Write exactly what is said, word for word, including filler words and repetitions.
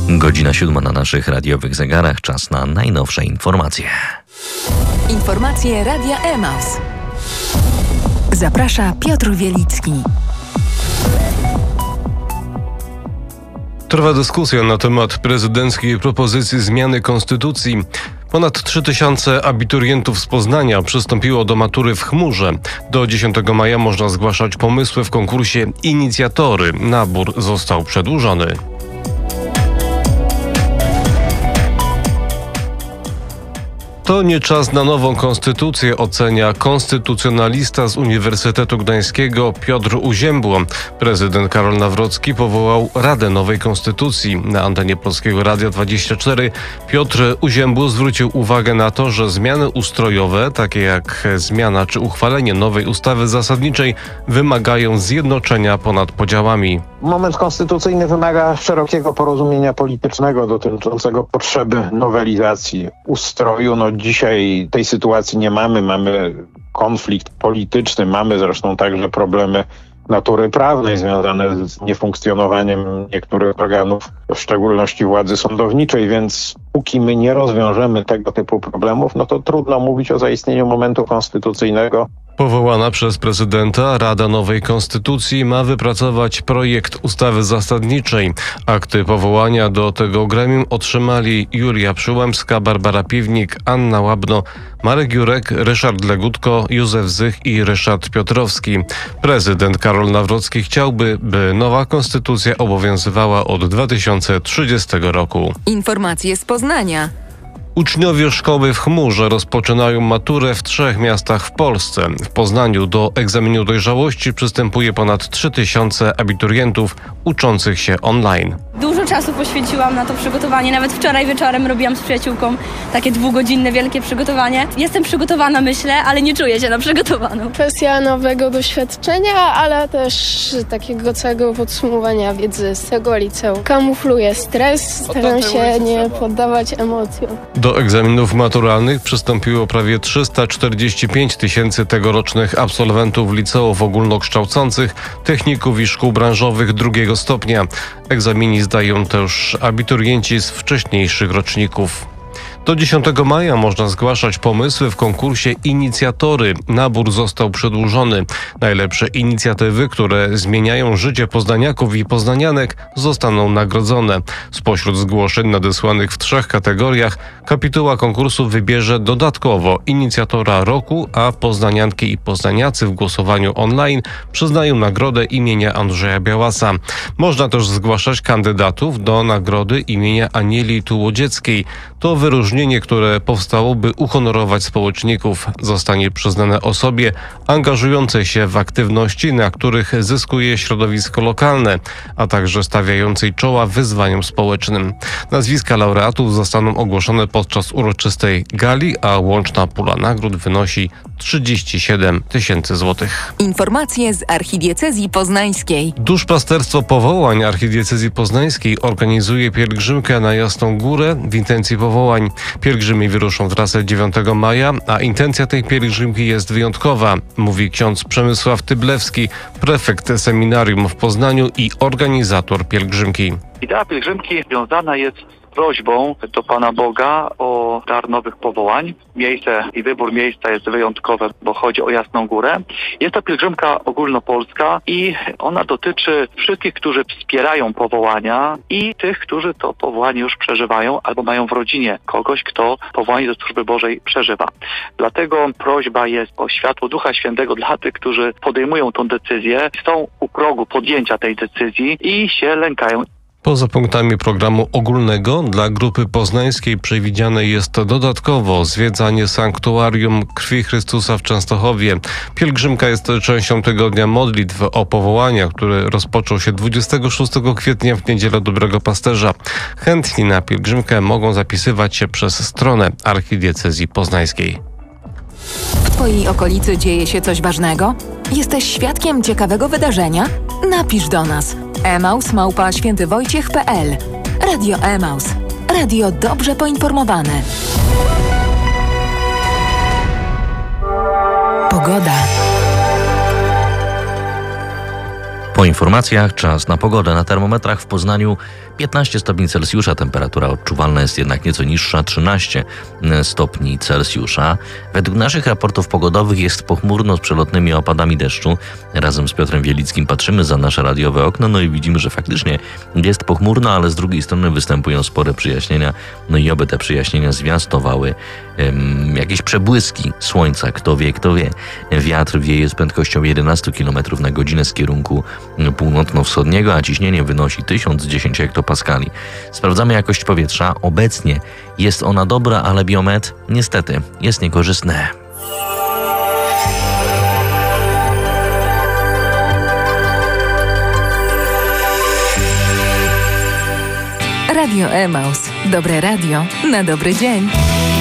Godzina siódma na naszych radiowych zegarach. Czas na najnowsze informacje. Informacje Radia Emaus. Zaprasza Piotr Wielicki. Trwa dyskusja na temat prezydenckiej propozycji zmiany konstytucji. Ponad trzy tysiące abiturientów z Poznania przystąpiło do matury w chmurze. Do dziesiątego maja można zgłaszać pomysły w konkursie Inicjatory. Nabór został przedłużony. To nie czas na nową konstytucję, ocenia konstytucjonalista z Uniwersytetu Gdańskiego Piotr Uziębło. Prezydent Karol Nawrocki powołał Radę Nowej Konstytucji. Na antenie Polskiego Radia dwadzieścia cztery Piotr Uziębło zwrócił uwagę na to, że zmiany ustrojowe, takie jak zmiana czy uchwalenie nowej ustawy zasadniczej, wymagają zjednoczenia ponad podziałami. Moment konstytucyjny wymaga szerokiego porozumienia politycznego dotyczącego potrzeby nowelizacji ustroju. No dzisiaj tej sytuacji nie mamy. Mamy konflikt polityczny, mamy zresztą także problemy natury prawnej związane z niefunkcjonowaniem niektórych organów, w szczególności władzy sądowniczej, więc póki my nie rozwiążemy tego typu problemów, no to trudno mówić o zaistnieniu momentu konstytucyjnego. Powołana przez prezydenta Rada Nowej Konstytucji ma wypracować projekt ustawy zasadniczej. Akty powołania do tego gremium otrzymali Julia Przyłębska, Barbara Piwnik, Anna Łabno, Marek Jurek, Ryszard Legutko, Józef Zych i Ryszard Piotrowski. Prezydent Karol Nawrocki chciałby, by nowa konstytucja obowiązywała od dwa tysiące trzydziestego roku. Informacje z Poznania. Uczniowie szkoły w chmurze rozpoczynają maturę w trzech miastach w Polsce. W Poznaniu do egzaminu dojrzałości przystępuje ponad trzy tysiące abiturientów uczących się online. Dużo czasu poświęciłam na to przygotowanie. Nawet wczoraj wieczorem robiłam z przyjaciółką takie dwugodzinne, wielkie przygotowanie. Jestem przygotowana, myślę, ale nie czuję się na przygotowaną. Kwestia nowego doświadczenia, ale też takiego całego podsumowania wiedzy z tego liceum. Kamufluję stres, staram się nie poddawać emocjom. Do egzaminów maturalnych przystąpiło prawie trzysta czterdzieści pięć tysięcy tegorocznych absolwentów liceów ogólnokształcących, techników i szkół branżowych drugiego stopnia. Egzamini zdają też abiturienci z wcześniejszych roczników. Do dziesiątego maja można zgłaszać pomysły w konkursie Inicjatory. Nabór został przedłużony. Najlepsze inicjatywy, które zmieniają życie poznaniaków i poznanianek, zostaną nagrodzone. Spośród zgłoszeń nadesłanych w trzech kategoriach kapituła konkursu wybierze dodatkowo inicjatora roku, a poznanianki i poznaniacy w głosowaniu online przyznają nagrodę imienia Andrzeja Białasa. Można też zgłaszać kandydatów do nagrody imienia Anieli Tułodzieckiej. To wyróżnienie, które powstało, by uhonorować społeczników. Zostanie przyznane osobie angażującej się w aktywności, na których zyskuje środowisko lokalne, a także stawiającej czoła wyzwaniom społecznym. Nazwiska laureatów zostaną ogłoszone podczas uroczystej gali, a łączna pula nagród wynosi trzydzieści siedem tysięcy złotych. Informacje z archidiecezji poznańskiej. Duszpasterstwo Powołań Archidiecezji Poznańskiej organizuje pielgrzymkę na Jasną Górę w intencji powołań. Pielgrzymi wyruszą w trasę dziewiątego maja, a intencja tej pielgrzymki jest wyjątkowa, mówi ksiądz Przemysław Tyblewski, prefekt seminarium w Poznaniu i organizator pielgrzymki. Idea pielgrzymki związana jest z prośbą do Pana Boga o dar nowych powołań. Miejsce i wybór miejsca jest wyjątkowe, bo chodzi o Jasną Górę. Jest to pielgrzymka ogólnopolska i ona dotyczy wszystkich, którzy wspierają powołania i tych, którzy to powołanie już przeżywają albo mają w rodzinie kogoś, kto powołanie do służby Bożej przeżywa. Dlatego prośba jest o światło Ducha Świętego dla tych, którzy podejmują tę decyzję, są u progu podjęcia tej decyzji i się lękają. Poza punktami programu ogólnego dla grupy poznańskiej przewidziane jest dodatkowo zwiedzanie sanktuarium Krwi Chrystusa w Częstochowie. Pielgrzymka jest częścią tygodnia modlitw o powołania, który rozpoczął się dwudziestego szóstego kwietnia w Niedzielę Dobrego Pasterza. Chętni na pielgrzymkę mogą zapisywać się przez stronę Archidiecezji Poznańskiej. W Twojej okolicy dzieje się coś ważnego? Jesteś świadkiem ciekawego wydarzenia? Napisz do nas. emaus małpa świętywojciech kropka pe el. Radio Emaus. Radio dobrze poinformowane. Pogoda. Po informacjach czas na pogodę. Na termometrach w Poznaniu piętnaście stopni Celsjusza. Temperatura odczuwalna jest jednak nieco niższa, trzynaście stopni Celsjusza. Według naszych raportów pogodowych jest pochmurno z przelotnymi opadami deszczu. Razem z Piotrem Wielickim patrzymy za nasze radiowe okno, no i widzimy, że faktycznie jest pochmurno, ale z drugiej strony występują spore przyjaśnienia. No i oby te przyjaśnienia zwiastowały um, jakieś przebłyski słońca. Kto wie, kto wie. Wiatr wieje z prędkością jedenaście kilometrów na godzinę z kierunku północno-wschodniego, a ciśnienie wynosi tysiąc dziesięć hektopaskali. Sprawdzamy jakość powietrza. Obecnie jest ona dobra, ale biometr niestety jest niekorzystny. Radio Emaus. Dobre radio na dobry dzień.